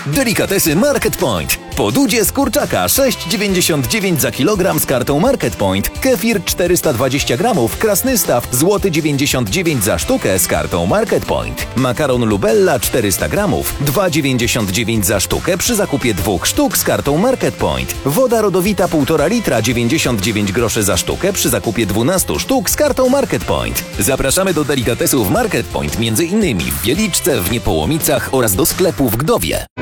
Delikatesy Market Point. Podudzie z kurczaka 6,99 za kilogram z kartą Market Point. Kefir 420 gramów, Krasnystaw złoty 99 za sztukę z kartą Market Point. Makaron Lubella 400 gramów, 2,99 za sztukę przy zakupie 2 sztuk z kartą Market Point. Woda rodowita 1,5 litra 99 groszy za sztukę przy zakupie 12 sztuk z kartą Market Point. Zapraszamy do delikatesów Market Point, między innymi w Wieliczce, w Niepołomicach oraz do sklepu w Gdowie.